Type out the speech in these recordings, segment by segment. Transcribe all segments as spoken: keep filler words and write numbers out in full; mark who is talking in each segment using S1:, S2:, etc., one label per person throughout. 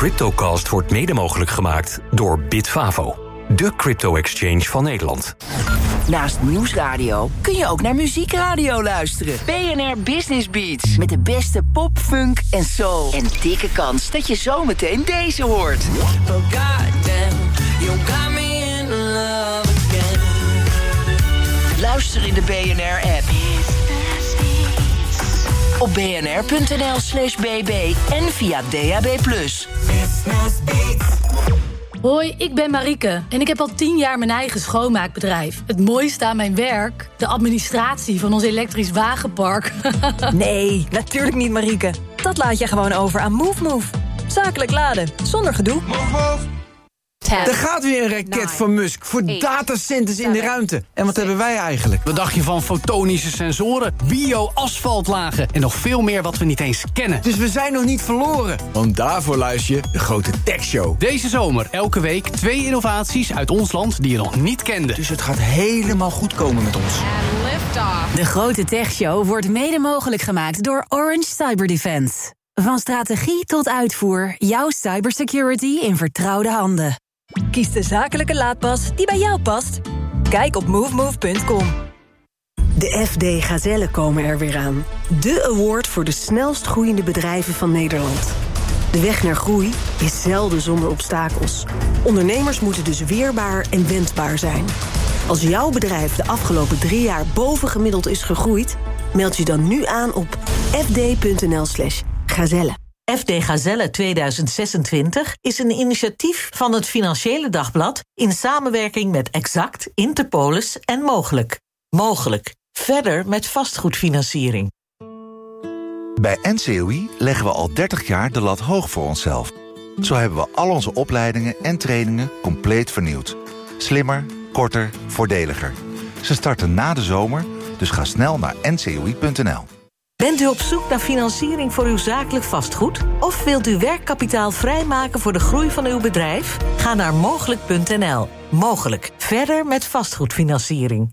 S1: CryptoCast wordt mede mogelijk gemaakt door Bitfavo, de crypto-exchange van Nederland.
S2: Naast Nieuwsradio kun je ook naar muziekradio luisteren. B N R Business Beats. Met de beste pop, funk en soul. En dikke kans dat je zometeen deze hoort. Oh goddamn, you got me in love again. Luister in de B N R-app. Op bnr.nl slash bb en via D A B plus.
S3: Hoi, ik ben Marieke en ik heb al tien jaar mijn eigen schoonmaakbedrijf. Het mooiste aan mijn werk, de administratie van ons elektrisch wagenpark.
S4: Nee, natuurlijk niet, Marieke. Dat laat je gewoon over aan MoveMove. Zakelijk laden, zonder gedoe.
S5: Move, move. Er gaat weer een raket van Musk voor datacenters in de ruimte. En wat hebben wij eigenlijk?
S6: Wat dacht je van fotonische sensoren, bio-asfaltlagen en nog veel meer wat we niet eens kennen?
S5: Dus we zijn nog niet verloren. Want daarvoor luister je de Grote Tech Show.
S6: Deze zomer elke week twee innovaties uit ons land die je nog niet kende.
S5: Dus het gaat helemaal goed komen met ons.
S7: De Grote Tech Show wordt mede mogelijk gemaakt door Orange Cyber Defense. Van strategie tot uitvoer, jouw cybersecurity in vertrouwde handen.
S4: Kies de zakelijke laadpas die bij jou past. Kijk op movemove punt com.
S8: De F D Gazellen komen er weer aan. De award voor de snelst groeiende bedrijven van Nederland. De weg naar groei is zelden zonder obstakels. Ondernemers moeten dus weerbaar en wendbaar zijn. Als jouw bedrijf de afgelopen drie jaar bovengemiddeld is gegroeid, meld je dan nu aan op fd.nl slash gazelle.
S9: F D Gazelle tweeduizend zesentwintig is een initiatief van het Financiële Dagblad in samenwerking met Exact, Interpolis en Mogelijk. Mogelijk. Verder met vastgoedfinanciering.
S10: Bij N C O I leggen we al dertig jaar de lat hoog voor onszelf. Zo hebben we al onze opleidingen en trainingen compleet vernieuwd. Slimmer, korter, voordeliger. Ze starten na de zomer, dus ga snel naar n c o i punt n l.
S9: Bent u op zoek naar financiering voor uw zakelijk vastgoed? Of wilt u werkkapitaal vrijmaken voor de groei van uw bedrijf? Ga naar mogelijk punt n l. Mogelijk. Verder met vastgoedfinanciering.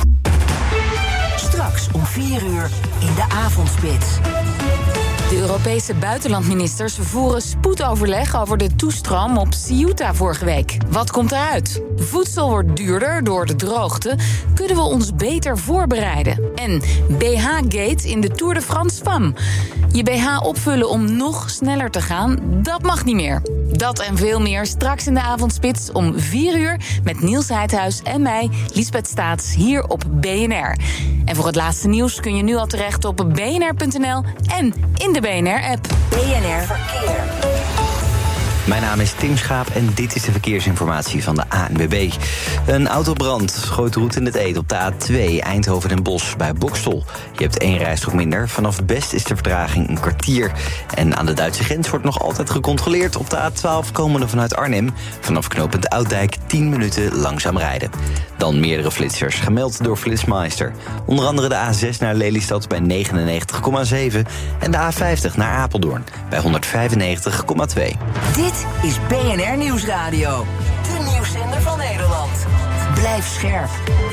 S2: Straks om vier uur in de avondspits.
S11: De Europese buitenlandministers voeren spoedoverleg over de toestroom op Ceuta vorige week. Wat komt eruit? Voedsel wordt duurder door de droogte. Kunnen we ons beter voorbereiden? En B H-gate in de Tour de France Femme. Je B H opvullen om nog sneller te gaan, dat mag niet meer. Dat en veel meer straks in de avondspits om vier uur... met Niels Heidhuis en mij, Liesbeth Staats, hier op B N R. En voor het laatste nieuws kun je nu al terecht op b n r punt n l en in de B N R-app.
S2: B N R Verkeer.
S12: Mijn naam is Tim Schaap en dit is de verkeersinformatie van de A N W B. Een autobrand gooit roet in het eten op de A twee Eindhoven en Bosch bij Boxtel. Je hebt één rijstrook minder. Vanaf Best is de vertraging een kwartier. En aan de Duitse grens wordt nog altijd gecontroleerd op de A twaalf komende vanuit Arnhem. Vanaf knooppunt Ouddijk tien minuten langzaam rijden. Dan meerdere flitsers, gemeld door Flitsmeister. Onder andere de A zes naar Lelystad bij negenennegentig komma zeven... en de A vijftig naar Apeldoorn bij honderdvijfennegentig komma twee.
S2: Dit is B N R Nieuwsradio. De nieuwszender van Nederland. Blijf scherp.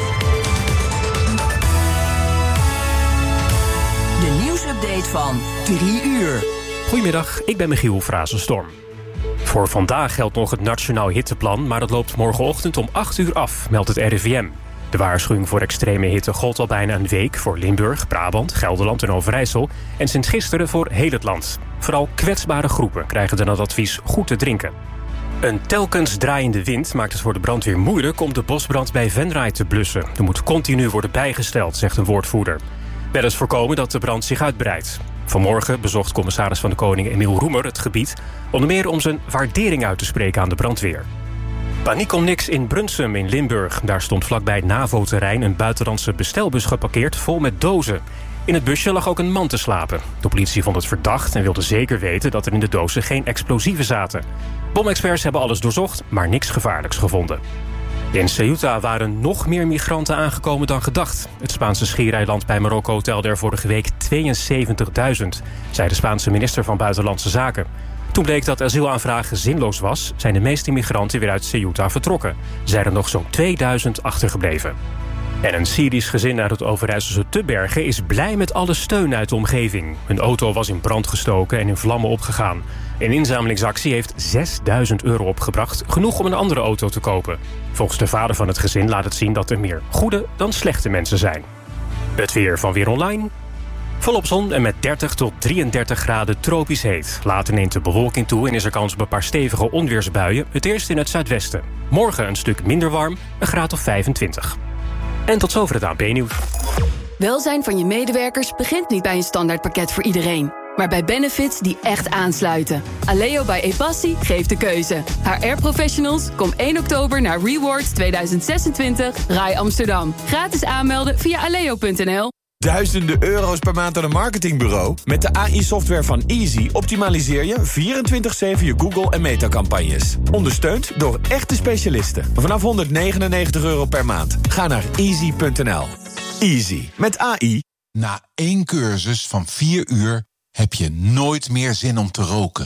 S2: De nieuwsupdate van drie uur.
S13: Goedemiddag, ik ben Michiel Frazenstorm. Voor vandaag geldt nog het Nationaal Hitteplan, maar dat loopt morgenochtend om acht uur af, meldt het R I V M. De waarschuwing voor extreme hitte gold al bijna een week voor Limburg, Brabant, Gelderland en Overijssel en sinds gisteren voor heel het land. Vooral kwetsbare groepen krijgen dan het advies goed te drinken. Een telkens draaiende wind maakt het voor de brandweer moeilijk om de bosbrand bij Venray te blussen. Er moet continu worden bijgesteld, zegt een woordvoerder. Wel eens voorkomen dat de brand zich uitbreidt. Vanmorgen bezocht commissaris van de Koning Emiel Roemer het gebied, onder meer om zijn waardering uit te spreken aan de brandweer. Paniek om niks in Brunsum in Limburg. Daar stond vlakbij het NAVO-terrein een buitenlandse bestelbus geparkeerd vol met dozen. In het busje lag ook een man te slapen. De politie vond het verdacht en wilde zeker weten dat er in de dozen geen explosieven zaten. Bomexperts hebben alles doorzocht, maar niks gevaarlijks gevonden. In Ceuta waren nog meer migranten aangekomen dan gedacht. Het Spaanse schiereiland bij Marokko telde er vorige week tweeënzeventigduizend, zei de Spaanse minister van Buitenlandse Zaken. Toen bleek dat asielaanvragen zinloos was, zijn de meeste migranten weer uit Ceuta vertrokken. Er zijn er nog zo'n tweeduizend achtergebleven. En een Syrisch gezin uit het Overijsselse Tubbergen is blij met alle steun uit de omgeving. Hun auto was in brand gestoken en in vlammen opgegaan. Een inzamelingsactie heeft zesduizend euro opgebracht, genoeg om een andere auto te kopen. Volgens de vader van het gezin laat het zien dat er meer goede dan slechte mensen zijn. Het weer van Weer Online. Volop zon en met dertig tot drieëndertig graden tropisch heet. Later neemt de bewolking toe en is er kans op een paar stevige onweersbuien. Het eerst in het zuidwesten. Morgen een stuk minder warm, een graad of vijfentwintig. En tot zover het A N P-nieuws.
S14: Welzijn van je medewerkers begint niet bij een standaardpakket voor iedereen, maar bij benefits die echt aansluiten. Aleo bij Epassi geeft de keuze. H R-professionals, kom één oktober naar Rewards tweeduizend zesentwintig R A I Amsterdam. Gratis aanmelden via aleo punt n l.
S15: Duizenden euro's per maand aan een marketingbureau? Met de A I-software van Easy optimaliseer je vierentwintig zeven je Google- en Meta-campagnes. Ondersteund door echte specialisten. Vanaf honderdnegenennegentig euro per maand. Ga naar easy punt n l. Easy. Met A I.
S16: Na één cursus van vier uur heb je nooit meer zin om te roken.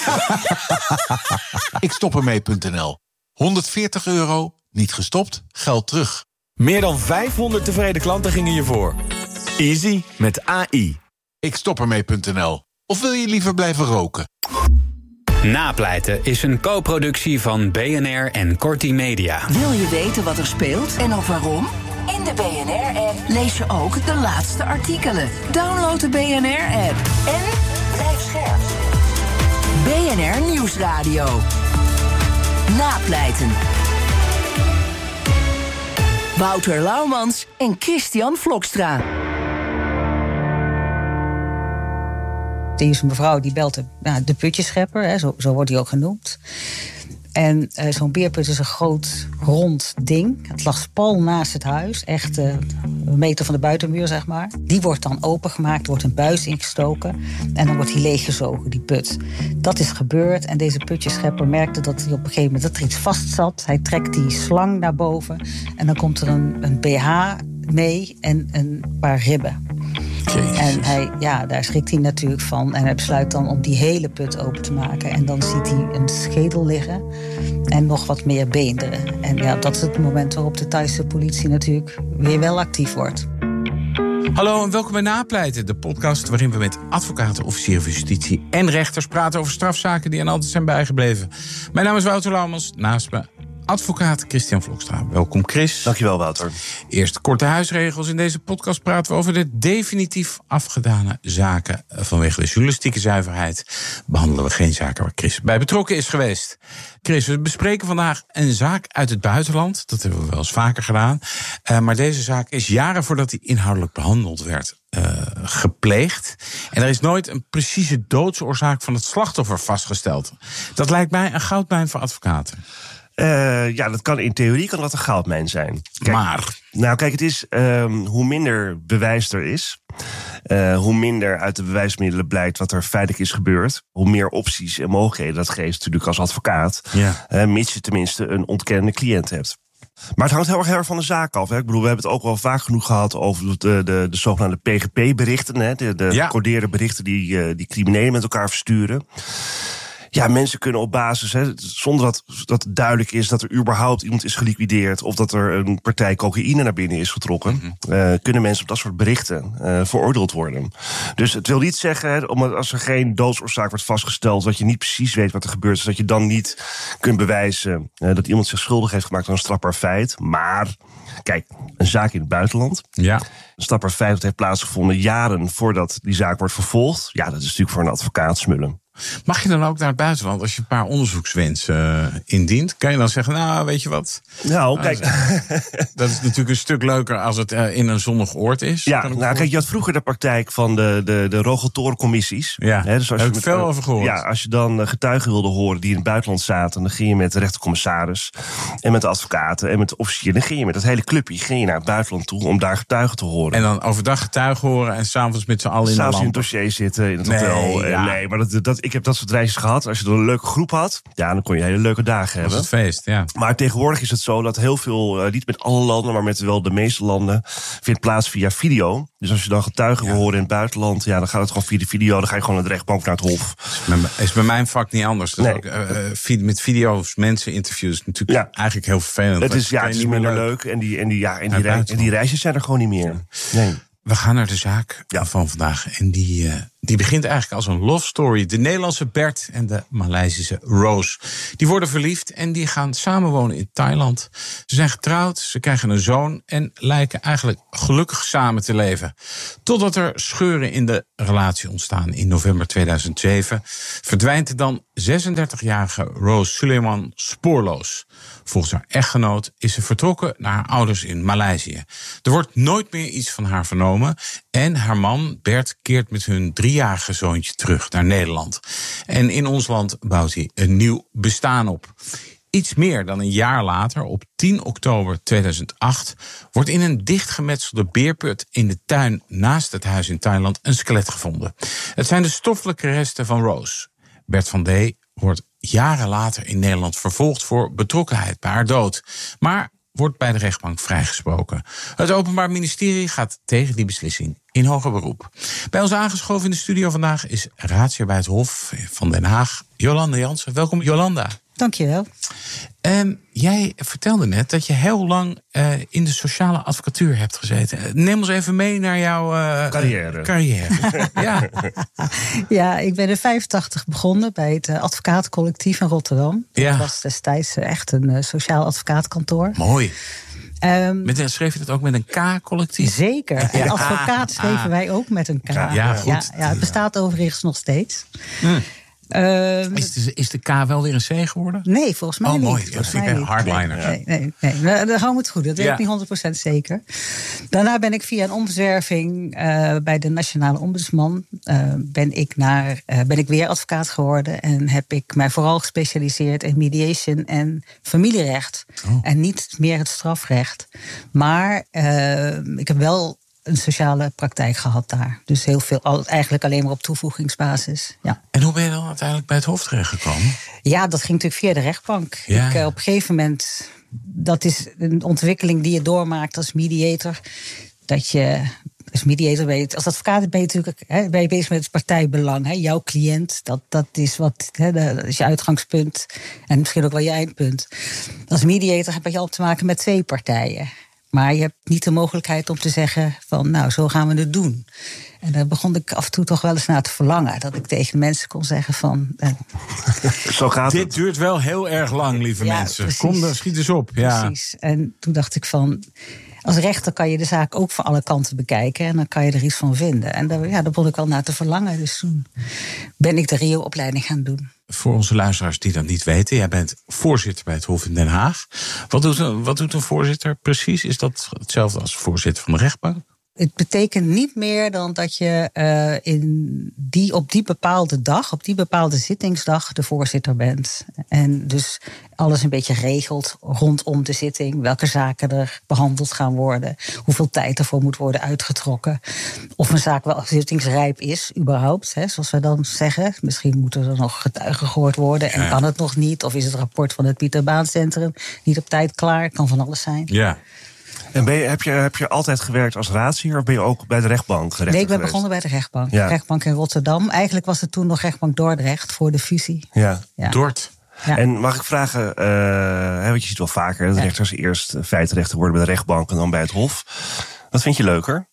S16: Ik stop ermee punt n l. honderdveertig euro, niet gestopt, geld terug.
S15: Meer dan vijfhonderd tevreden klanten gingen je voor. Easy met A I.
S16: Ik stop ermee punt n l. Of wil je liever blijven roken?
S17: Napleiten is een co-productie van B N R en Corti Media.
S2: Wil je weten wat er speelt en ook waarom? In de B N R-app lees je ook de laatste artikelen. Download de B N R-app en blijf scherp. B N R Nieuwsradio. Napleiten. Wouter Laumans en Christian Vlokstra.
S18: Deze mevrouw die belt de, nou, de putjeschepper, hè, zo, zo wordt hij ook genoemd. En uh, zo'n beerput is een groot, rond ding. Het lag pal naast het huis, echt uh, een meter van de buitenmuur, zeg maar. Die wordt dan opengemaakt, wordt een buis ingestoken en dan wordt die leeggezogen, die put. Dat is gebeurd en deze putjeschepper merkte dat hij op een gegeven moment dat er iets vast zat. Hij trekt die slang naar boven en dan komt er een, een B H mee en een paar ribben. Jezus. En hij, ja, daar schrikt hij natuurlijk van. En hij besluit dan om die hele put open te maken. En dan ziet hij een schedel liggen en nog wat meer beenderen. En ja, dat is het moment waarop de Thaise politie natuurlijk weer wel actief wordt.
S19: Hallo en welkom bij Napleiten, de podcast waarin we met advocaten, officieren van justitie en rechters praten over strafzaken die aan altijd zijn bijgebleven. Mijn naam is Wouter Laumans, naast me advocaat Christian Vlokstra. Welkom Chris.
S20: Dankjewel Wouter.
S19: Eerst korte huisregels. In deze podcast praten we over de definitief afgedane zaken. Vanwege de journalistieke zuiverheid behandelen we geen zaken waar Chris bij betrokken is geweest. Chris, we bespreken vandaag een zaak uit het buitenland. Dat hebben we wel eens vaker gedaan. Uh, maar deze zaak is jaren voordat die inhoudelijk behandeld werd uh, gepleegd. En er is nooit een precieze doodsoorzaak van het slachtoffer vastgesteld. Dat lijkt mij een goudmijn voor advocaten.
S20: Uh, ja, dat kan in theorie kan dat een goudmijn zijn. Kijk,
S19: maar?
S20: Nou, kijk, het is um, hoe minder bewijs er is, uh, hoe minder uit de bewijsmiddelen blijkt wat er feitelijk is gebeurd, hoe meer opties en mogelijkheden dat geeft natuurlijk als advocaat, ja. uh, mits je tenminste een ontkennende cliënt hebt. Maar het hangt heel erg, heel erg van de zaak af. Hè. Ik bedoel, we hebben het ook wel vaak genoeg gehad over de, de, de zogenaamde P G P-berichten. Hè, de de ja. gecodeerde berichten die, uh, die criminelen met elkaar versturen. Ja, mensen kunnen op basis, hè, zonder dat, dat het duidelijk is dat er überhaupt iemand is geliquideerd of dat er een partij cocaïne naar binnen is getrokken, mm-hmm. uh, kunnen mensen op dat soort berichten uh, veroordeeld worden. Dus het wil niet zeggen, hè, omdat als er geen doodsoorzaak wordt vastgesteld, dat je niet precies weet wat er gebeurt is, dat je dan niet kunt bewijzen uh, dat iemand zich schuldig heeft gemaakt aan een strafbaar feit. Maar kijk, een zaak in het buitenland.
S19: Ja.
S20: Een strafbaar feit dat heeft plaatsgevonden jaren voordat die zaak wordt vervolgd. Ja, dat is natuurlijk voor een advocaat smullen.
S19: Mag je dan ook naar het buitenland als je een paar onderzoekswensen uh, indient? Kan je dan zeggen, nou, weet je wat?
S20: Nou, kijk.
S19: Dat is natuurlijk een stuk leuker als het uh, in een zonnig oord is.
S20: Ja, nou, kijk, je had vroeger de praktijk van de, de, de rogatorencommissies.
S19: Ja,
S20: hè, dus als
S19: daar heb
S20: je
S19: ik veel over gehoord.
S20: Ja, als je dan getuigen wilde horen die in het buitenland zaten, dan ging je met de rechtercommissaris en met de advocaten en met de officier. Dan ging je met dat hele clubje ging je naar het buitenland toe om daar getuigen te horen.
S19: En dan overdag getuigen horen en s'avonds met z'n allen in de lampen.
S20: S'avonds in het dossier zitten in het
S19: nee,
S20: hotel.
S19: Ja.
S20: Nee, maar dat, dat ik heb dat soort reisjes gehad. Als je dan een leuke groep had, ja, dan kon je hele leuke dagen hebben.
S19: Dat is het feest, ja.
S20: Maar tegenwoordig is het zo dat heel veel, uh, niet met alle landen, maar met wel de meeste landen, vindt plaats via video. Dus als je dan getuigen wil horen in het buitenland, ja, dan gaat het gewoon via de video. Dan ga je gewoon naar de rechtbank, naar het hof.
S19: Is, is bij mijn vak niet anders. Dus
S20: Nee.
S19: ook, uh, met video's, mensen interviews, natuurlijk ja. eigenlijk heel vervelend.
S20: Het is, ja, het is niet minder leuk. leuk. En die, en, die, ja, en, die rei- en die reizen zijn er gewoon niet meer. Nee.
S19: We gaan naar de zaak ja. van vandaag. En die, uh, die begint eigenlijk als een love story. De Nederlandse Bert en de Maleisische Rose. Die worden verliefd en die gaan samenwonen in Thailand. Ze zijn getrouwd, ze krijgen een zoon en lijken eigenlijk gelukkig samen te leven. Totdat er scheuren in de relatie ontstaan. In november tweeduizend zeven verdwijnt de dan zesendertigjarige Rose Suleiman spoorloos. Volgens haar echtgenoot is ze vertrokken naar haar ouders in Maleisië. Er wordt nooit meer iets van haar vernomen. En haar man Bert keert met hun driejarige zoontje terug naar Nederland. En in ons land bouwt hij een nieuw bestaan op. Iets meer dan een jaar later, op tien oktober tweeduizend acht... wordt in een dichtgemetselde beerput in de tuin naast het huis in Thailand een skelet gevonden. Het zijn de stoffelijke resten van Rose. Bert van D. wordt jaren later in Nederland vervolgd voor betrokkenheid bij haar dood. Maar wordt bij de rechtbank vrijgesproken. Het Openbaar Ministerie gaat tegen die beslissing in hoger beroep. Bij ons aangeschoven in de studio vandaag is raadsheer bij het Hof van Den Haag, Jolanda Jansen. Welkom, Jolanda.
S18: Dank je wel.
S19: Um, jij vertelde net dat je heel lang uh, in de sociale advocatuur hebt gezeten. Neem ons even mee naar jouw uh,
S20: carrière.
S19: carrière. ja.
S18: ja, ik ben in vijfentachtig begonnen bij het advocatencollectief in Rotterdam. Dat
S19: ja.
S18: was destijds echt een uh, sociaal advocaatkantoor.
S19: Mooi.
S18: Um,
S19: met, schreef je dat ook met een K-collectief?
S18: Zeker. En
S19: ja.
S18: advocaat schreven ah. wij ook met een K.
S19: Ja, ja, goed.
S18: Ja, ja, het bestaat overigens nog steeds. Mm.
S19: Um, is, de, is de K wel weer een C geworden?
S18: Nee, volgens mij
S19: oh,
S18: niet.
S19: Oh, mooi. Dat vind ik een hardliner.
S18: Nee, nee, nee. nee. Dan gaan we het goed. Dat weet ja. ik niet honderd procent zeker. Daarna ben ik via een omzwerving uh, bij de Nationale Ombudsman... Uh, ben, ik naar, uh, ben ik weer advocaat geworden... en heb ik mij vooral gespecialiseerd in mediation en familierecht. Oh. En niet meer het strafrecht. Maar uh, ik heb wel... een sociale praktijk gehad daar. Dus heel veel, eigenlijk alleen maar op toevoegingsbasis. Ja.
S19: En hoe ben je dan uiteindelijk bij het Hof terechtgekomen?
S18: Ja, dat ging natuurlijk via de rechtbank.
S19: Ja.
S18: Ik, uh, op een gegeven moment, dat is een ontwikkeling die je doormaakt als mediator. Dat je, als mediator ben je, als advocaat ben je natuurlijk hè, ben je bezig met het partijbelang. Hè. Jouw cliënt, dat, dat is wat, hè, dat is je uitgangspunt. En misschien ook wel je eindpunt. Als mediator heb je al te maken met twee partijen. Maar je hebt niet de mogelijkheid om te zeggen van, nou, zo gaan we het doen. En daar begon ik af en toe toch wel eens naar te verlangen. Dat ik tegen mensen kon zeggen van... Eh,
S20: zo gaat
S19: dit
S20: het.
S19: duurt wel heel erg lang, lieve
S18: ja,
S19: mensen.
S18: Precies.
S19: Kom, dan schiet eens op. Ja.
S18: Precies. En toen dacht ik van... als rechter kan je de zaak ook van alle kanten bekijken. En dan kan je er iets van vinden. En daar, ja, daar begon ik wel naar te verlangen. Dus toen ben ik de R I O-opleiding gaan doen.
S19: Voor onze luisteraars die dat niet weten... jij bent voorzitter bij het Hof in Den Haag. Wat doet een, wat doet een voorzitter precies? Is dat hetzelfde als voorzitter van de rechtbank?
S18: Het betekent niet meer dan dat je uh, in die, op die bepaalde dag, op die bepaalde zittingsdag, de voorzitter bent. En dus alles een beetje regelt rondom de zitting. Welke zaken er behandeld gaan worden. Hoeveel tijd ervoor moet worden uitgetrokken. Of een zaak wel zittingsrijp is, überhaupt. Hè, zoals we dan zeggen. Misschien moeten er nog getuigen gehoord worden. En ja. kan het nog niet. Of is het rapport van het Pieter Baan Centrum niet op tijd klaar. Kan van alles zijn.
S19: Ja.
S20: En ben je, heb, je, heb je altijd gewerkt als raadsheer of ben je ook bij de rechtbank gerecht?
S18: Nee, ik ben
S20: geweest?
S18: begonnen bij de rechtbank.
S20: Ja.
S18: Rechtbank in Rotterdam. Eigenlijk was het toen nog rechtbank Dordrecht voor de fusie.
S20: Ja,
S18: ja.
S19: Dort.
S20: Ja. En mag ik vragen, uh, want je ziet wel vaker dat ja. rechters eerst feitenrechter worden bij de rechtbank en dan bij het Hof. Wat vind je leuker?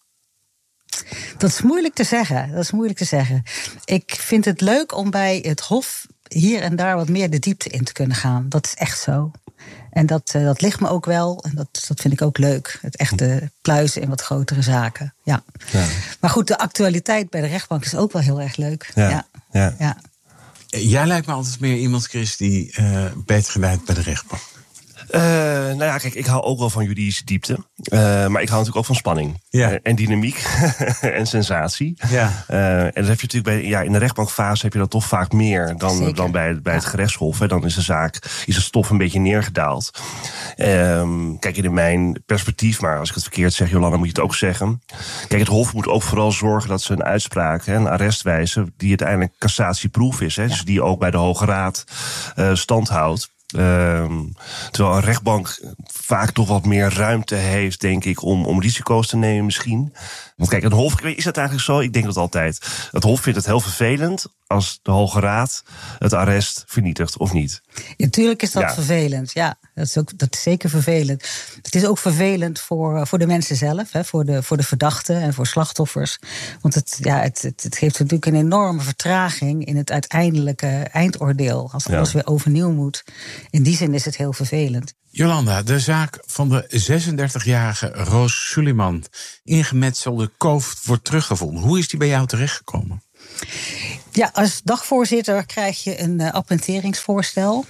S18: Dat is moeilijk te zeggen. Dat is moeilijk te zeggen. Ik vind het leuk om bij het Hof hier en daar wat meer de diepte in te kunnen gaan. Dat is echt zo. En dat, uh, dat ligt me ook wel. En dat, dat vind ik ook leuk. Het echte pluizen in wat grotere zaken. Ja. Ja. Maar goed, de actualiteit bij de rechtbank is ook wel heel erg leuk.
S20: Ja.
S18: Ja.
S20: Ja.
S18: Ja.
S19: Jij lijkt me altijd meer iemand, Chris, die uh, beter gedijt bij de rechtbank.
S20: Uh, nou ja, kijk, ik hou ook wel van juridische diepte. Uh, maar ik hou natuurlijk ook van spanning. Ja. Uh, en dynamiek. en sensatie. Ja. Uh, en dat heb je natuurlijk bij, ja, in de rechtbankfase heb je dat toch vaak meer dan, dan bij, bij het gerechtshof. Hè. Dan is de zaak, is het stof een beetje neergedaald. Um, kijk, in mijn perspectief, maar als ik het verkeerd zeg, Jolanda, moet je het ook zeggen. Kijk, het hof moet ook vooral zorgen dat ze een uitspraak, hè, een arrest wijzen, die uiteindelijk cassatieproof is. Hè, ja. Dus die ook bij de Hoge Raad uh, stand houdt. Um, terwijl een rechtbank vaak toch wat meer ruimte heeft, denk ik, om, om risico's te nemen misschien. Want kijk, een hof, is dat eigenlijk zo? Ik denk dat altijd. Het hof vindt het heel vervelend als de Hoge Raad het arrest vernietigt, of niet?
S18: Ja, natuurlijk is dat
S20: ja.
S18: vervelend. Ja, dat is, ook, dat is zeker vervelend. Het is ook vervelend voor, voor de mensen zelf, hè, voor, de, voor de verdachten en voor slachtoffers. Want het, ja, het, het, het geeft natuurlijk een enorme vertraging in het uiteindelijke eindoordeel. Als alles ja. weer overnieuw moet. In die zin is het heel vervelend.
S19: Jolanda, de zaak van de zesendertigjarige Roos Suliman, ingemetselde koof, wordt teruggevonden. Hoe is die bij jou terechtgekomen?
S18: Ja, als dagvoorzitter krijg je een uh, appenteringsvoorstel.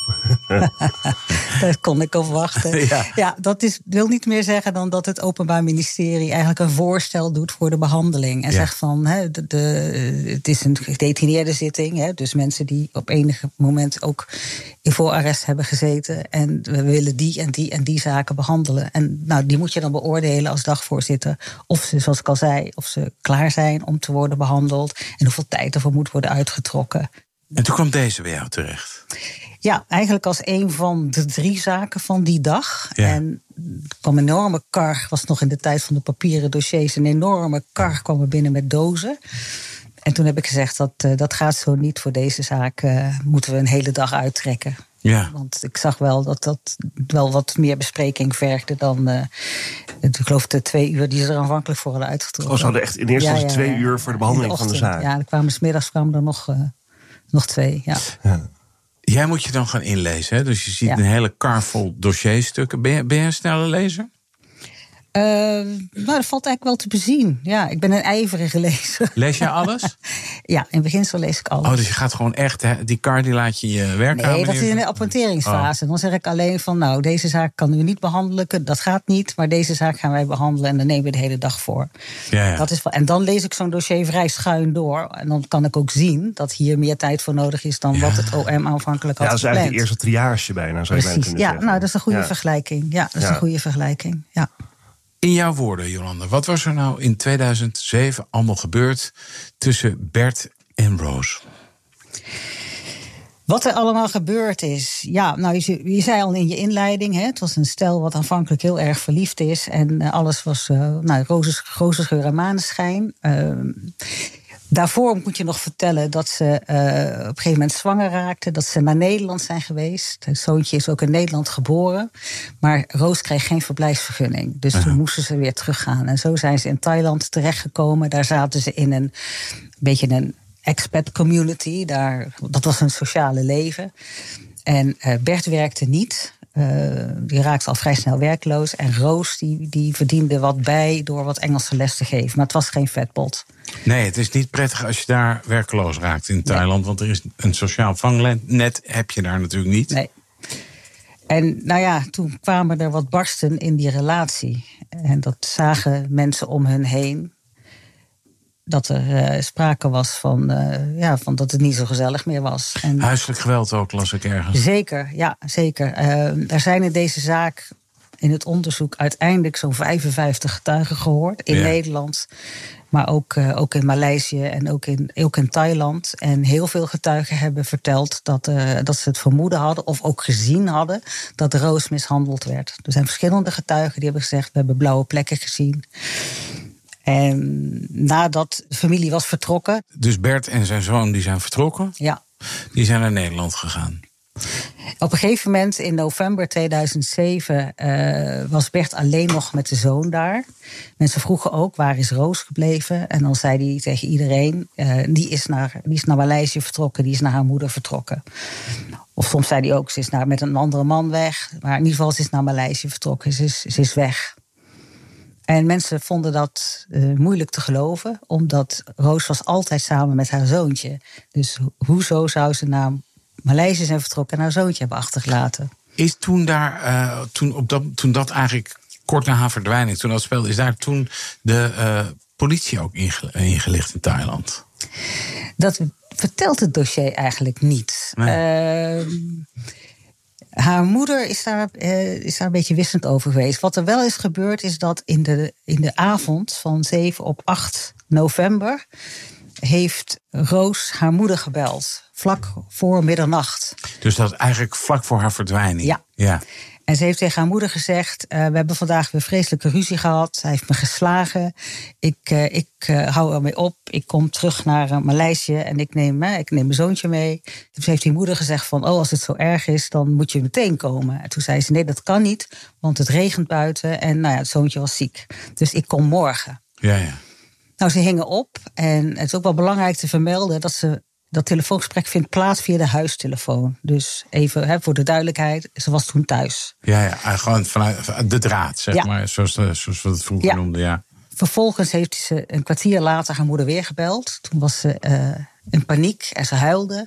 S18: Dat kon ik al wachten. Ja, ja dat is, wil niet meer zeggen dan dat het Openbaar Ministerie eigenlijk een voorstel doet voor de behandeling. En ja. zegt van, he, de, de, het is een gedetineerde zitting. He, dus mensen die op enig moment ook in voorarrest hebben gezeten. En we willen die en die en die zaken behandelen. En nou, die moet je dan beoordelen als dagvoorzitter. Of ze, zoals ik al zei, of ze klaar zijn om te worden behandeld. En hoeveel tijd ervoor moet worden uitgetrokken.
S19: En toen kwam deze bij jou terecht?
S18: Ja, eigenlijk als een van de drie zaken van die dag. Ja. En er kwam een enorme kar, was nog in de tijd van de papieren dossiers, een enorme kar kwam er binnen met dozen. En toen heb ik gezegd, dat, uh, dat gaat zo niet voor deze zaak, uh, moeten we een hele dag uittrekken. Ja. Want ik zag wel dat dat wel wat meer bespreking vergde dan, uh, ik geloof de twee uur die ze er aanvankelijk voor hadden uitgetrokken.
S20: Oh, ze hadden echt in eerste instantie ja, ja, ja. twee uur voor de behandeling de ochtend, van de zaak.
S18: Ja, er kwamen 's middags kwamen er nog, uh, nog twee, ja. ja.
S19: Jij moet je dan gaan inlezen, hè? Dus je ziet ja. een hele kar vol dossierstukken. Ben je, ben je een snelle lezer?
S18: Uh, nou, dat valt eigenlijk wel te bezien. Ja, ik ben een ijverige lezer.
S19: Lees jij alles?
S18: Ja, in beginsel lees ik alles.
S19: Oh, dus je gaat gewoon echt, hè, die kar die laat je je werkkamer
S18: Nee, dat is in de appointeringsfase. Oh. Dan zeg ik alleen van, nou, deze zaak kan u niet behandelen. Dat gaat niet, maar deze zaak gaan wij behandelen. En dan nemen we de hele dag voor. Ja, ja. Dat is, en dan lees ik zo'n dossier vrij schuin door. En dan kan ik ook zien dat hier meer tijd voor nodig is dan ja. wat het O M aanvankelijk had
S20: Ja, dat is
S18: gepland.
S20: eigenlijk de eerste triage bijna, zou je bijna kunnen
S18: ja,
S20: zeggen.
S18: Nou, dat is een goede
S20: ja.
S18: vergelijking. Ja, dat is ja. een goede vergelijking, ja.
S19: In jouw woorden, Jolanda, wat was er nou in tweeduizend zeven allemaal gebeurd tussen Bert en Roos?
S18: Wat er allemaal gebeurd is. Ja, nou, je, je zei al in je inleiding, hè, het was een stel wat aanvankelijk heel erg verliefd is. En uh, alles was uh, nou, roze geur en maneschijn. Uh, Daarvoor moet je nog vertellen dat ze uh, op een gegeven moment zwanger raakte. Dat ze naar Nederland zijn geweest. Het zoontje is ook in Nederland geboren. Maar Roos kreeg geen verblijfsvergunning. Dus uh-huh. toen moesten ze weer teruggaan. En zo zijn ze in Thailand terechtgekomen. Daar zaten ze in een beetje een expat community. Daar, dat was een sociale leven. En uh, Bert werkte niet. Uh, die raakte al vrij snel werkloos. En Roos die, die verdiende wat bij door wat Engelse les te geven. Maar het was geen vetpot.
S19: Nee, het is niet prettig als je daar werkloos raakt in Thailand. Nee. Want er is een sociaal vangnet, heb je daar natuurlijk niet.
S18: Nee. En nou ja, toen kwamen er wat barsten in die relatie. En dat zagen mensen om hun heen. Dat er uh, sprake was van, uh, ja, van dat het niet zo gezellig meer was. En
S19: huiselijk geweld ook, las ik ergens.
S18: Zeker, ja, zeker. Uh, er zijn in deze zaak in het onderzoek uiteindelijk zo'n vijfenvijftig getuigen gehoord. In ja. Nederland, maar ook, uh, ook in Maleisië en ook in, ook in Thailand. En heel veel getuigen hebben verteld dat, uh, dat ze het vermoeden hadden, of ook gezien hadden, dat Roos mishandeld werd. Er zijn verschillende getuigen die hebben gezegd, we hebben blauwe plekken gezien. En nadat de familie was vertrokken.
S19: Dus Bert en zijn zoon die zijn vertrokken?
S18: Ja.
S19: Die zijn naar Nederland gegaan?
S18: Op een gegeven moment in november tweeduizend zeven uh, was Bert alleen nog met de zoon daar. Mensen vroegen ook, waar is Roos gebleven? En dan zei hij tegen iedereen, uh, die, is naar, die is naar Maleisië vertrokken, die is naar haar moeder vertrokken. Of soms zei hij ook, ze is naar, met een andere man weg. Maar in ieder geval, ze is naar Maleisië vertrokken, ze is, ze is weg. En mensen vonden dat uh, moeilijk te geloven, omdat Roos was altijd samen met haar zoontje. Dus ho- hoezo zou ze naar Maleisië zijn vertrokken en haar zoontje hebben achtergelaten?
S19: Is toen daar, uh, toen, op dat, toen dat eigenlijk kort na haar verdwijning, toen dat speelde, is daar toen de uh, politie ook inge, ingelicht in Thailand?
S18: Dat vertelt het dossier eigenlijk niet. Nee. Uh, haar moeder is daar, uh, is daar een beetje wissend over geweest. Wat er wel is gebeurd is dat in de, in de avond van zeven op acht november... heeft Roos haar moeder gebeld, vlak voor middernacht.
S19: Dus dat eigenlijk vlak voor haar verdwijning?
S18: Ja.
S19: ja.
S18: En ze heeft tegen haar moeder gezegd, uh, we hebben vandaag weer vreselijke ruzie gehad. Hij heeft me geslagen. Ik, uh, ik uh, hou ermee op. Ik kom terug naar uh, Maleisië en ik neem, uh, ik neem mijn zoontje mee. Dus heeft die moeder gezegd van, oh, als het zo erg is, dan moet je meteen komen. En toen zei ze, nee, dat kan niet, want het regent buiten en nou ja, het zoontje was ziek. Dus ik kom morgen.
S19: Ja, ja.
S18: Nou, ze hingen op en het is ook wel belangrijk te vermelden dat ze dat telefoongesprek vindt plaats via de huistelefoon. Dus even hè, voor de duidelijkheid, ze was toen thuis.
S19: Ja, ja, gewoon vanuit de draad, zeg ja. maar, zoals, de, zoals we het vroeger ja. noemden, ja.
S18: Vervolgens heeft ze een kwartier later haar moeder weer gebeld. Toen was ze uh, in paniek en ze huilde.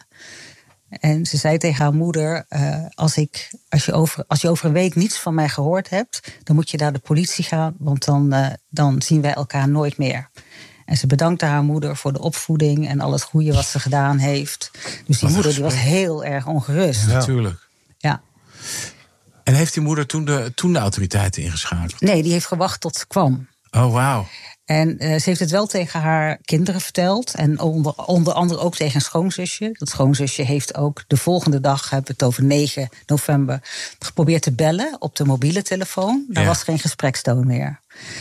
S18: En ze zei tegen haar moeder, uh, als, ik, als, je over, als je over een week niets van mij gehoord hebt, dan moet je naar de politie gaan, want dan, uh, dan zien wij elkaar nooit meer. En ze bedankte haar moeder voor de opvoeding en al het goede wat ze gedaan heeft. Dus die moeder die was heel erg ongerust.
S19: Ja, natuurlijk.
S18: Ja.
S19: En heeft die moeder toen de, toen de autoriteiten ingeschakeld?
S18: Nee, die heeft gewacht tot ze kwam.
S19: Oh, wauw.
S18: En uh, ze heeft het wel tegen haar kinderen verteld. En onder, onder andere ook tegen een schoonzusje. Dat schoonzusje heeft ook de volgende dag, hebben we het over negen november... geprobeerd te bellen op de mobiele telefoon. Daar ja. was geen gesprekstoon meer.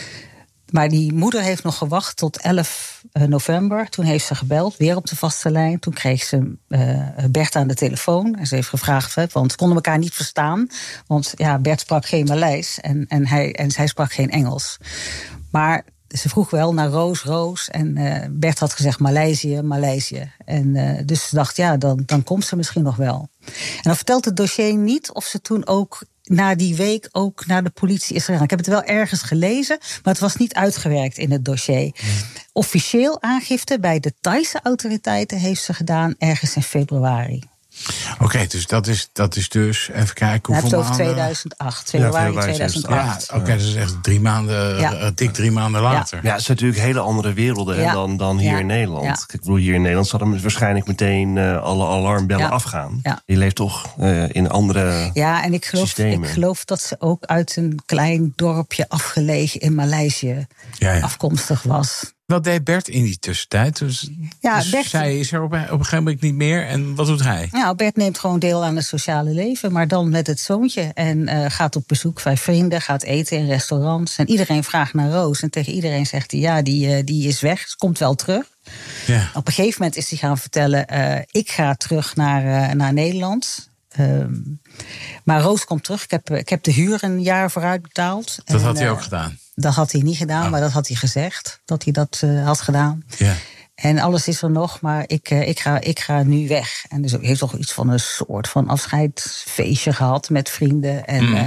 S18: Maar die moeder heeft nog gewacht tot elf november. Toen heeft ze gebeld, weer op de vaste lijn. Toen kreeg ze uh, Bert aan de telefoon. En ze heeft gevraagd, want ze konden elkaar niet verstaan. Want ja, Bert sprak geen Maleis en, en, hij, en zij sprak geen Engels. Maar ze vroeg wel naar Roos, Roos. En uh, Bert had gezegd Maleisië, Maleisië. En uh, dus ze dacht, ja, dan, dan komt ze misschien nog wel. En dan vertelt het dossier niet of ze toen ook na die week ook naar de politie is gegaan. Ik heb het wel ergens gelezen, maar het was niet uitgewerkt in het dossier. Nee. Officieel aangifte bij de Thaise autoriteiten heeft ze gedaan ergens in februari.
S19: Oké, okay, dus dat is, dat is dus, even kijken hoeveel
S18: maanden... over tweeduizend acht, februari ja, tweeduizend acht.
S19: Ja, oké, okay, dat is echt drie maanden, ja. dik drie maanden later.
S20: Ja, ja het zijn natuurlijk hele andere werelden ja. dan, dan hier ja. in Nederland. Ja. Ik bedoel, hier in Nederland zouden waarschijnlijk meteen uh, alle alarmbellen ja. afgaan. Ja. Je leeft toch uh, in andere
S18: Ja, en ik geloof, ik geloof dat ze ook uit een klein dorpje afgelegen in Maleisië ja, ja. afkomstig was.
S19: Wat deed Bert in die tussentijd? Dus, ja, dus Bert, zij is er op een, op een gegeven moment niet meer. En wat doet hij?
S18: Nou, Bert neemt gewoon deel aan het sociale leven. Maar dan met het zoontje. En uh, gaat op bezoek bij vrienden. Gaat eten in restaurants. En iedereen vraagt naar Roos. En tegen iedereen zegt hij, ja, die, uh, die is weg. Ze komt wel terug. Ja. Op een gegeven moment is hij gaan vertellen, Uh, ik ga terug naar, uh, naar Nederland. Um, maar Roos komt terug. Ik heb, ik heb de huur een jaar vooruit betaald.
S19: Dat
S18: en,
S19: had hij
S18: uh,
S19: ook gedaan?
S18: Dat had hij niet gedaan, oh. maar dat had hij gezegd. Dat hij dat uh, had gedaan.
S19: Ja.
S18: En alles is er nog, maar ik, uh, ik, ga, ik ga nu weg. En dus hij heeft toch iets van een soort van afscheidsfeestje gehad met vrienden. En mm. uh,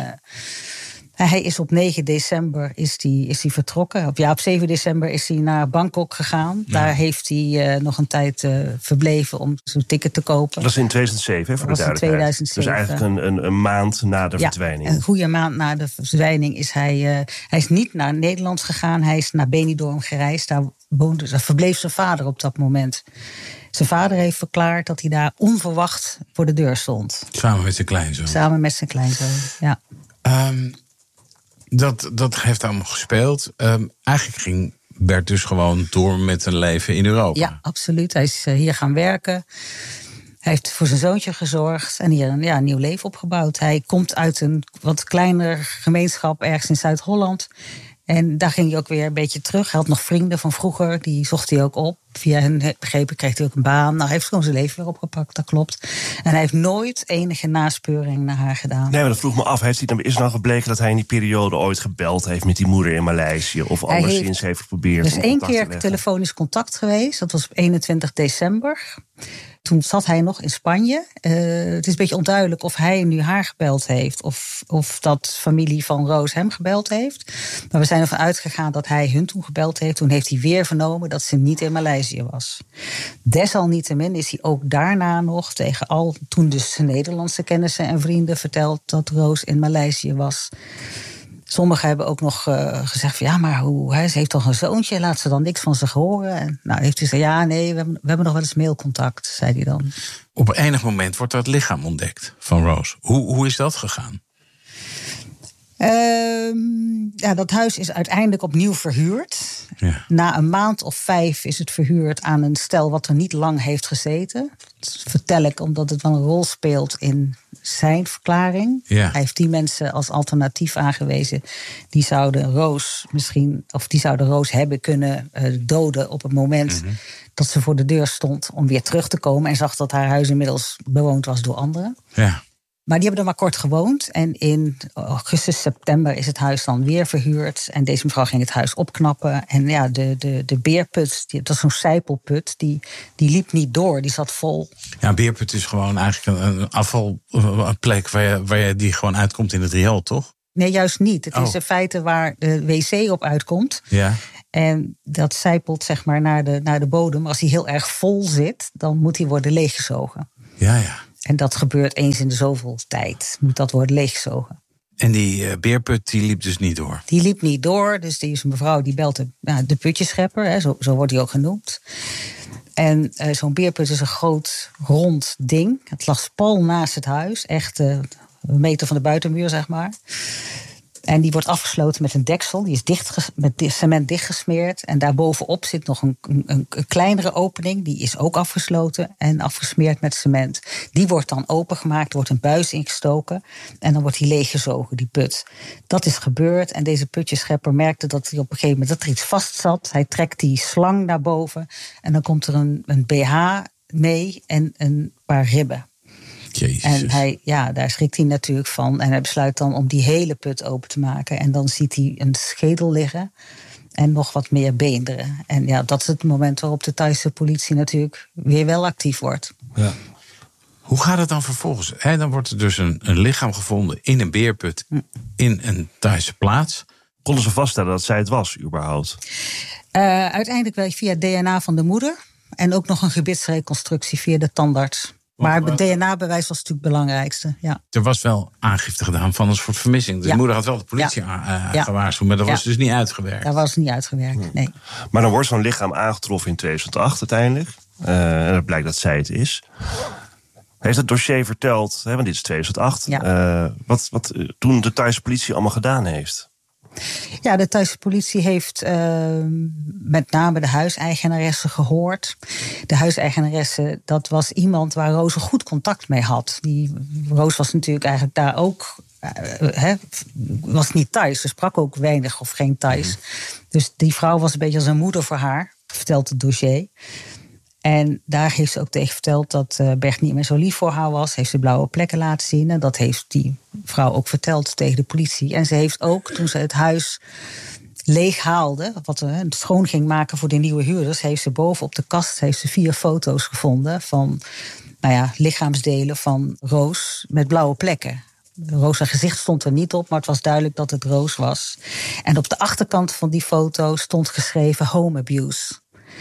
S18: hij is op negen december is die, is die vertrokken. Op, ja, op zeven december is hij naar Bangkok gegaan. Ja. Daar heeft hij uh, nog een tijd uh, verbleven om zo'n ticket te kopen.
S20: Dat is in tweeduizend zeven, hè, voor
S18: dat
S20: de duidelijkheid.
S18: tweeduizend zeven.
S20: Dus eigenlijk een, een, een maand na de
S18: ja,
S20: verdwijning.
S18: Een goede maand na de verdwijning is hij... Uh, hij is niet naar Nederland gegaan. Hij is naar Benidorm gereisd. Daar, woonde, daar verbleef zijn vader op dat moment. Zijn vader heeft verklaard dat hij daar onverwacht voor de deur stond.
S19: Samen met zijn kleinzoon.
S18: Samen met zijn kleinzoon, ja.
S19: Um, dat, dat heeft allemaal gespeeld. Um, eigenlijk ging Bert dus gewoon door met een leven in Europa.
S18: Ja, absoluut. Hij is uh, hier gaan werken. Hij heeft voor zijn zoontje gezorgd en hier een, ja, een nieuw leven opgebouwd. Hij komt uit een wat kleiner gemeenschap ergens in Zuid-Holland. En daar ging hij ook weer een beetje terug. Hij had nog vrienden van vroeger, die zocht hij ook op. Via hen begrepen kreeg hij ook een baan. Nou, hij heeft gewoon zijn leven weer opgepakt, dat klopt. En hij heeft nooit enige naspeuring naar haar gedaan.
S20: Nee, maar dat vroeg me af. Heeft hij, is er nou gebleken dat hij in die periode ooit gebeld heeft met die moeder in Maleisië? Of anderszins heeft, heeft geprobeerd?
S18: Er is één keer telefonisch contact geweest. Dat was op eenentwintig december. Toen zat hij nog in Spanje. Uh, het is een beetje onduidelijk of hij nu haar gebeld heeft... of, of dat familie van Roos hem gebeld heeft. Maar we zijn ervan uitgegaan dat hij hun toen gebeld heeft. Toen heeft hij weer vernomen dat ze niet in Maleisië was. Desalniettemin is hij ook daarna nog tegen al... toen dus zijn Nederlandse kennissen en vrienden verteld... dat Roos in Maleisië was. Sommigen hebben ook nog uh, gezegd van ja, maar hoe, hè, ze heeft toch een zoontje, laat ze dan niks van zich horen. En nou heeft hij gezegd, ja, nee, we hebben, we hebben nog wel eens mailcontact, zei hij dan.
S19: Op enig moment wordt er het lichaam ontdekt van Roos. Hoe, hoe is dat gegaan?
S18: Uh, ja, dat huis is uiteindelijk opnieuw verhuurd. Ja. Na een maand of vijf is het verhuurd aan een stel wat er niet lang heeft gezeten. Dat vertel ik omdat het wel een rol speelt in zijn verklaring. Ja. Hij heeft die mensen als alternatief aangewezen. Die zouden Roos misschien, of die zouden Roos hebben kunnen uh, doden op het moment mm-hmm. dat ze voor de deur stond om weer terug te komen en zag dat haar huis inmiddels bewoond was door anderen. Ja. Maar die hebben er maar kort gewoond. En in augustus, september is het huis dan weer verhuurd. En deze mevrouw ging het huis opknappen. En ja, de, de, de beerput, die, dat is zo'n sijpelput, die, die liep niet door. Die zat vol.
S19: Ja, een beerput is gewoon eigenlijk een afvalplek waar je, waar je die gewoon uitkomt in het riool, toch?
S18: Nee, juist niet. Het oh. is in feite waar de wc op uitkomt. Ja. En dat sijpelt zeg maar naar de, naar de bodem. Maar als die heel erg vol zit, dan moet die worden leeggezogen.
S19: Ja, ja.
S18: En dat gebeurt eens in de zoveel tijd. Moet dat worden leeggezogen.
S19: En die uh, beerput die liep dus niet door?
S18: Die liep niet door. Dus die is een mevrouw die belt de, nou, de putjeschepper. Hè, zo, zo wordt die ook genoemd. En uh, zo'n beerput is een groot rond ding. Het lag pal naast het huis. Echt uh, een meter van de buitenmuur, zeg maar. En die wordt afgesloten met een deksel. Die is dicht, met cement dichtgesmeerd. En daarbovenop zit nog een, een, een kleinere opening. Die is ook afgesloten en afgesmeerd met cement. Die wordt dan opengemaakt, er wordt een buis ingestoken. En dan wordt die leeggezogen, die put. Dat is gebeurd. En deze putjeschepper merkte dat hij op een gegeven moment dat er iets vast zat. Hij trekt die slang naar boven. En dan komt er een, een B H mee en een paar ribben.
S19: Jezus.
S18: En hij, ja, daar schrikt hij natuurlijk van. En hij besluit dan om die hele put open te maken. En dan ziet hij een schedel liggen en nog wat meer beenderen. En ja, dat is het moment waarop de Thaise politie natuurlijk weer wel actief wordt.
S19: Ja. Hoe gaat het dan vervolgens? He, dan wordt er dus een, een lichaam gevonden in een beerput in een Thaise plaats.
S20: Konden ze vaststellen dat zij het was, überhaupt?
S18: Uh, uiteindelijk wel via D N A van de moeder. En ook nog een gebitsreconstructie via de tandarts. Maar het D N A-bewijs was natuurlijk het belangrijkste. Ja.
S19: Er was wel aangifte gedaan van een soort vermissing. De ja. moeder had wel de politie ja. uh, ja. gewaarschuwd, maar dat ja. was dus niet uitgewerkt.
S18: Dat was niet uitgewerkt, nee.
S20: Maar dan wordt zo'n lichaam aangetroffen in tweeduizend acht uiteindelijk. Uh, en het blijkt dat zij het is. Heeft het dossier verteld, hè, want dit is tweeduizend acht... Ja. Uh, wat, wat uh, toen de Thaise politie allemaal gedaan heeft?
S18: Ja, de Thaise politie heeft uh, met name de huiseigenaresse gehoord. De huiseigenaresse, dat was iemand waar Roos een goed contact mee had. Die, Roos was natuurlijk eigenlijk daar ook, uh, he, was niet Thais. Ze sprak ook weinig of geen Thais. Mm. Dus die vrouw was een beetje als een moeder voor haar, vertelt het dossier. En daar heeft ze ook tegen verteld dat uh, Bert niet meer zo lief voor haar was. Heeft ze blauwe plekken laten zien. En dat heeft die vrouw ook verteld tegen de politie. En ze heeft ook, toen ze het huis leeg haalde, wat uh, schoon ging maken voor de nieuwe huurders, heeft ze boven op de kast heeft ze vier foto's gevonden van nou ja, lichaamsdelen van Roos met blauwe plekken. Roos' gezicht stond er niet op, maar het was duidelijk dat het Roos was. En op de achterkant van die foto stond geschreven home abuse.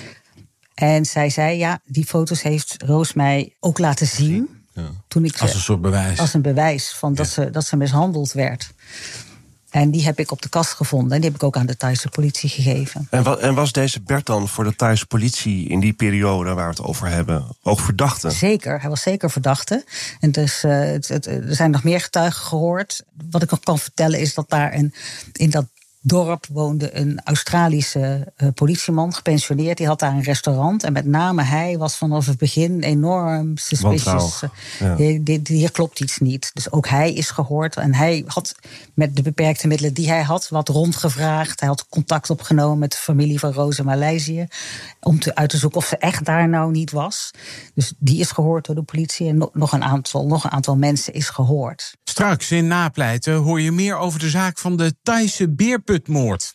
S18: En zij zei, ja, die foto's heeft Roos mij ook laten zien.
S19: Ja.
S18: Toen ik,
S19: als een soort bewijs.
S18: Als een bewijs van dat, ja. ze, dat ze mishandeld werd. En die heb ik op de kast gevonden. En die heb ik ook aan de Thaise politie gegeven.
S20: En, wa- en was deze Bert dan voor de Thaise politie in die periode waar we het over hebben ook verdachte?
S18: Zeker, hij was zeker verdachte. En dus, uh, het, het, er zijn nog meer getuigen gehoord. Wat ik nog kan vertellen is dat daar een, in dat dorp woonde een Australische uh, politieman, gepensioneerd. Die had daar een restaurant. En met name hij was vanaf het begin enorm suspicious. Ja. Hier klopt iets niet. Dus ook hij is gehoord. En hij had met de beperkte middelen die hij had wat rondgevraagd. Hij had contact opgenomen met de familie van Roos in Maleisië. Om te, uit te zoeken of ze echt daar nou niet was. Dus die is gehoord door de politie. En nog een aantal, nog een aantal mensen is gehoord.
S19: Straks in Napleiten hoor je meer over de zaak van de Thaise beerputmoord.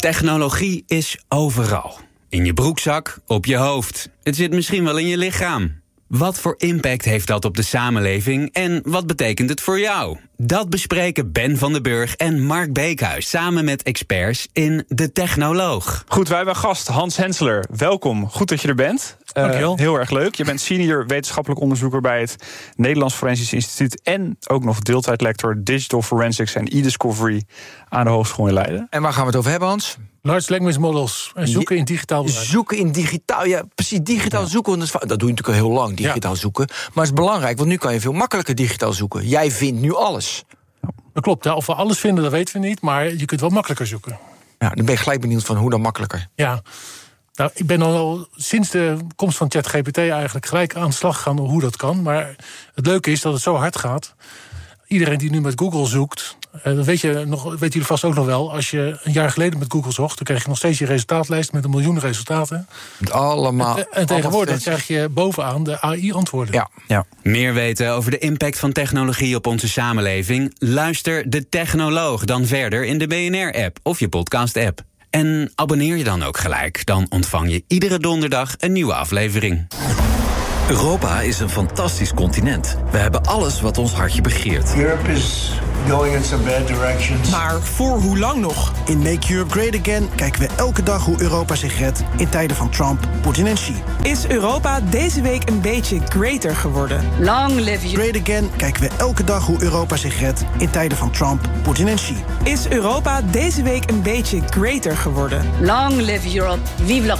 S17: Technologie is overal. In je broekzak, op je hoofd. Het zit misschien wel in je lichaam. Wat voor impact heeft dat op de samenleving en wat betekent het voor jou? Dat bespreken Ben van den Burg en Mark Beekhuis samen met experts in De Technoloog.
S21: Goed, wij hebben gast Hans Hensler. Welkom, goed dat je er bent. Uh, heel erg leuk. Je bent senior wetenschappelijk onderzoeker bij het Nederlands Forensisch Instituut en ook nog deeltijdlector Digital Forensics en e-discovery aan de Hogeschool in Leiden.
S5: En waar gaan we het over hebben, Hans?
S22: Large language models en zoeken in digitaal bedrijf.
S5: Zoeken in digitaal, ja, precies. Digitaal ja. zoeken, dat doe je natuurlijk al heel lang, digitaal ja. zoeken. Maar het is belangrijk, want nu kan je veel makkelijker digitaal zoeken. Jij vindt nu alles.
S22: Dat klopt, ja. Of we alles vinden, dat weten we niet. Maar je kunt wel makkelijker zoeken.
S5: Ja, dan ben je gelijk benieuwd van hoe dan makkelijker.
S22: Ja, nou, ik ben al sinds de komst van ChatGPT eigenlijk gelijk aan de slag gegaan hoe dat kan. Maar het leuke is dat het zo hard gaat. Iedereen die nu met Google zoekt, dat weet je nog, weten jullie vast ook nog wel. Als je een jaar geleden met Google zocht, dan kreeg je nog steeds je resultaatlijst met een miljoen resultaten.
S5: Allemaal.
S22: En, en tegenwoordig krijg je bovenaan de A I-antwoorden.
S5: Ja, ja.
S17: Meer weten over de impact van technologie op onze samenleving? Luister De Technoloog dan verder in de B N R-app of je podcast-app. En abonneer je dan ook gelijk. Dan ontvang je iedere donderdag een nieuwe aflevering.
S23: Europa is een fantastisch continent. We hebben alles wat ons hartje begeert.
S24: Europe is going in some bad directions.
S25: Maar voor hoe lang nog? In Make Europe Great Again kijken we elke dag hoe Europa zich redt in tijden van Trump, Poetin en Xi.
S26: Is Europa deze week een beetje greater geworden?
S25: Long live Great Again kijken we elke dag hoe Europa zich redt in tijden van Trump, Poetin en Xi.
S26: Is Europa deze week een beetje greater geworden?
S27: Long live Europe. Vive la